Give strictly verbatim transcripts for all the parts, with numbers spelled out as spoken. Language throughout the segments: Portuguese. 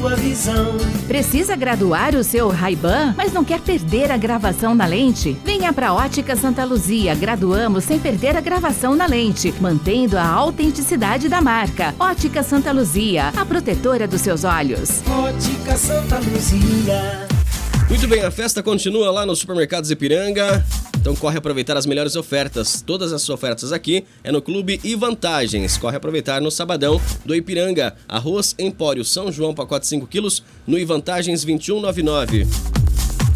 sua visão. Precisa graduar o seu Ray-Ban, mas não quer perder a gravação na lente? Venha para Ótica Santa Luzia. Graduamos sem perder a gravação na lente, mantendo a autenticidade da marca. Ótica Santa Luzia, a protetora dos seus olhos. Ótica Santa Luzia. Muito bem, a festa continua lá no Supermercados Ipiranga. Então corre aproveitar as melhores ofertas. Todas as ofertas aqui é no Clube e Vantagens. Corre aproveitar no sabadão do Ipiranga. Arroz Empório São João, pacote cinco quilos, no Ivantagens vinte e um reais e noventa e nove centavos.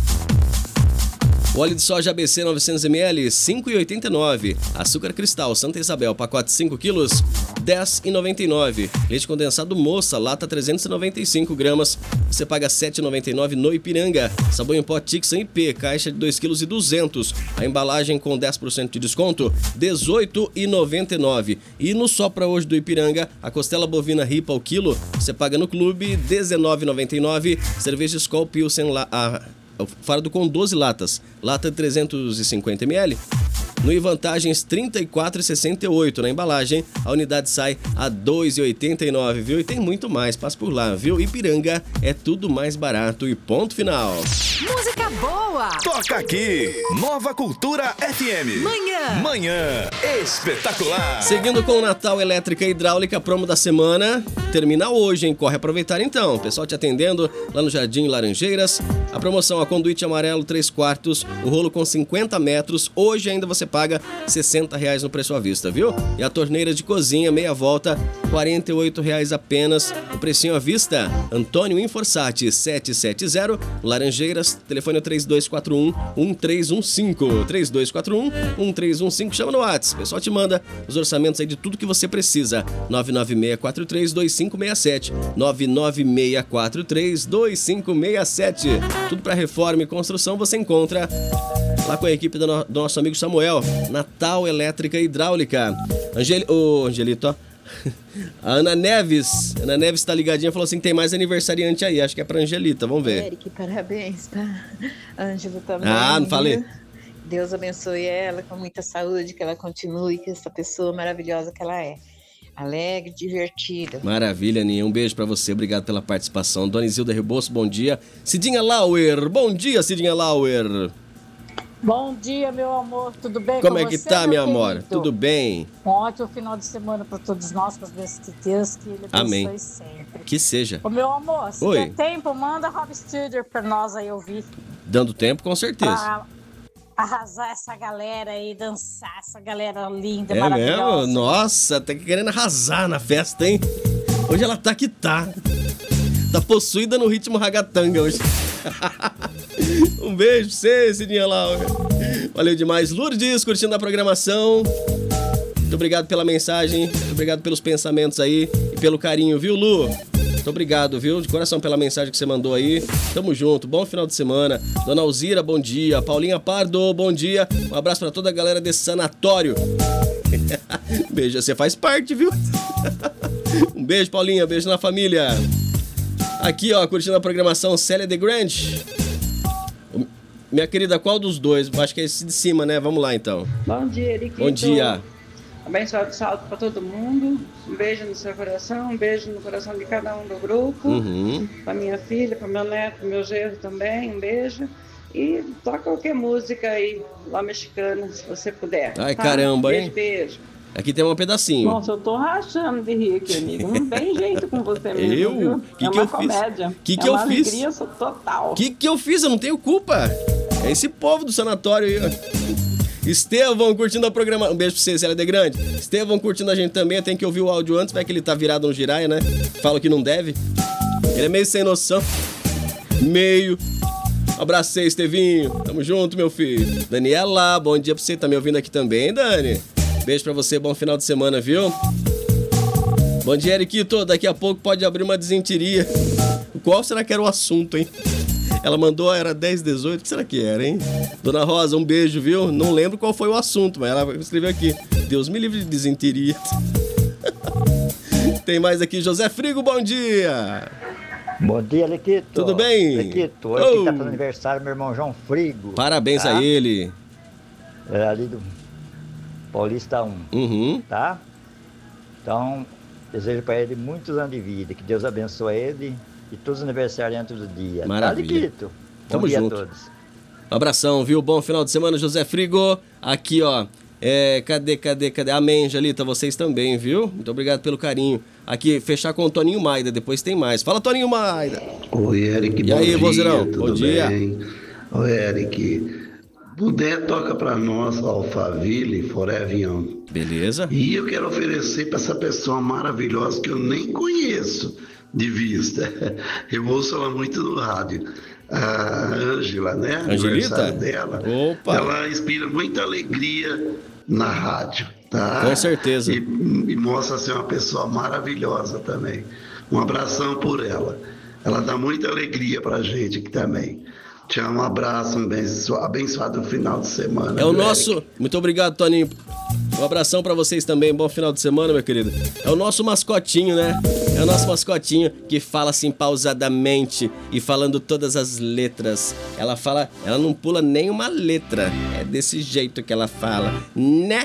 O óleo de soja A B C novecentos mililitros, cinco reais e oitenta e nove centavos. Açúcar cristal Santa Isabel, pacote cinco quilos, dez reais e noventa e nove centavos. Leite condensado Moça, lata trezentos e noventa e cinco gramas, você paga sete reais e noventa e nove centavos no Ipiranga. Sabão em pó Tixan I P, caixa de dois quilos e duzentos. A embalagem com dez por cento de desconto, dezoito reais e noventa e nove centavos. E no Só Pra Hoje do Ipiranga, a costela bovina ripa ao quilo, você paga no clube dezenove reais e noventa e nove centavos. Cerveja Skol Pilsen, la, a, fardo com doze latas, lata de trezentos e cinquenta mililitros. No Ivantagens trinta e quatro reais e sessenta e oito centavos. Na embalagem, a unidade sai a dois reais e oitenta e nove centavos, viu? E tem muito mais, passa por lá, viu? Ipiranga é tudo mais barato e ponto final. Música boa! Toca aqui, Nova Cultura F M. Manhã! Manhã espetacular! Seguindo com o Natal Elétrica e Hidráulica, promo da semana. Termina hoje, hein? Corre aproveitar então. Pessoal te atendendo lá no Jardim Laranjeiras. A promoção, a conduíte amarelo três quartos, o rolo com cinquenta metros. Hoje ainda você paga sessenta reais no preço à vista, viu? E a torneira de cozinha meia volta, quarenta e oito reais apenas. O precinho à vista. Antônio Inforsati sete sete zero, Laranjeiras. Telefone três dois quatro um, um três um cinco. três dois quatro um, um três um cinco. Chama no WhatsApp. O pessoal te manda os orçamentos aí de tudo que você precisa. nove nove seis quatro três dois cinco seis sete. nove nove seis quatro três dois cinco seis sete. Tudo para reforma e construção você encontra lá com a equipe do, no, do nosso amigo Samuel. Natal Elétrica e Hidráulica. Angel... Ô, Angelito, ó. A Ana Neves. Ana Neves tá ligadinha, falou assim que tem mais aniversariante aí. Acho que é pra Angelita, vamos ver. Eric, parabéns pra Ângelo também. Ah, não falei. Deus abençoe ela com muita saúde, que ela continue, que essa pessoa maravilhosa que ela é. Alegre, divertida. Maravilha, Aninha. Um beijo pra você. Obrigado pela participação. Dona Isilda Rebouço, bom dia. Cidinha Lauer. Bom dia, Cidinha Lauer. Bom dia, meu amor. Tudo bem Como com é que você, tá, minha querido? amor? Tudo bem? Um ótimo final de semana para todos nós, com as bênçãos de Deus, que Ele abençoe Amém. sempre. Que seja. Ô, meu amor, se Oi. der tempo, manda Rob Studer pra nós aí ouvir. Dando tempo, com certeza. Pra arrasar essa galera aí, dançar essa galera linda, É maravilhosa. mesmo? Nossa, tá querendo arrasar na festa, hein? Hoje ela tá que tá. Tá possuída no ritmo ragatanga hoje. Um beijo pra você, Cidinha Laura. Valeu demais. Lourdes, curtindo a programação. Muito obrigado pela mensagem. Muito obrigado pelos pensamentos aí e pelo carinho, viu, Lu? Muito obrigado, viu? De coração pela mensagem que você mandou aí. Tamo junto. Bom final de semana. Dona Alzira, bom dia. Paulinha Pardo, bom dia. Um abraço pra toda a galera desse sanatório. Beijo, você faz parte, viu? Um beijo, Paulinha. Beijo na família. Aqui, ó, curtindo a programação, Célia de Grande. Minha querida, qual dos dois? Acho que é esse de cima, né? Vamos lá, então. Bom dia, Eriquito. Bom dia. Abençoado salto para todo mundo. Um beijo no seu coração, um beijo no coração de cada um do grupo. Uhum. Para minha filha, para meu neto, meu genro também, um beijo. E toca qualquer música aí, lá mexicana, se você puder. Ai, tá? caramba, beijo, hein? Beijo. Aqui tem um pedacinho. Nossa, eu tô rachando de rir aqui, amigo. Não tem jeito com você mesmo, Eu? viu? Que é que uma eu fiz? comédia. Que que é eu uma fiz? alegria total. O que, que eu fiz? Eu não tenho culpa. É esse povo do sanatório aí, ó. Estevão curtindo a programação. Um beijo pra você, Célia de Grande. Estevão curtindo a gente também. Tem que ouvir o áudio antes, vai que ele tá virado no giraia, né? Fala que não deve. Ele é meio sem noção. Meio. Abracei, Estevinho. Tamo junto, meu filho. Daniela, bom dia pra você. Tá me ouvindo aqui também, Dani? Beijo pra você, bom final de semana, viu? Bom dia, Eriquito. Daqui a pouco pode abrir uma desinteria. Qual será que era o assunto, hein? Ela mandou, era dez, dezoito, o que será que era, hein? Dona Rosa, um beijo, viu? Não lembro qual foi o assunto, mas ela escreveu aqui. Deus me livre de desinteria. Tem mais aqui, José Frigo, bom dia! Bom dia, Lequito. Tudo bem? Lequito, hoje Oh. que tá fazendo aniversário, meu irmão João Frigo. Parabéns tá? a ele. É ali do Paulista um, Uhum. tá? Então, desejo para ele muitos anos de vida, que Deus abençoe ele e todos os aniversariantes do dia. Maravilha. Tá, Liquito? Bom Tamo dia junto. a todos. Um abração, viu? Bom final de semana, José Frigo. Aqui, ó. É, cadê, cadê, cadê? Amém, Angelita, vocês também, viu? Muito obrigado pelo carinho. Aqui, fechar com o Toninho Maida, depois tem mais. Fala, Toninho Maida. Oi, Eric, E bom aí, dia, vozeirão? tudo Bom dia. bem? Oi, Eric, puder, toca pra nós Alphaville, Forever Young. Beleza. E eu quero oferecer pra essa pessoa maravilhosa que eu nem conheço de vista. Eu ouço ela muito no rádio. A Ângela, né? Angelita? Aniversário dela. Opa. Ela inspira muita alegria na rádio, tá? Com certeza. E, e mostra ser uma pessoa maravilhosa também. Um abração por ela. Ela dá muita alegria pra gente aqui também. Tchau, um abraço, um abençoado, abençoado final de semana. É o viu, nosso... Eric? Muito obrigado, Toninho. Um abração pra vocês também. Bom final de semana, meu querido. É o nosso mascotinho, né? É o nosso mascotinho que fala assim pausadamente e falando todas as letras. Ela fala... Ela não pula nem uma letra. É desse jeito que ela fala. Né?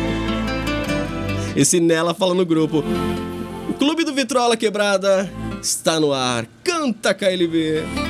Esse nela fala no grupo. O Clube do Vitrola Quebrada está no ar. Canta, K L B.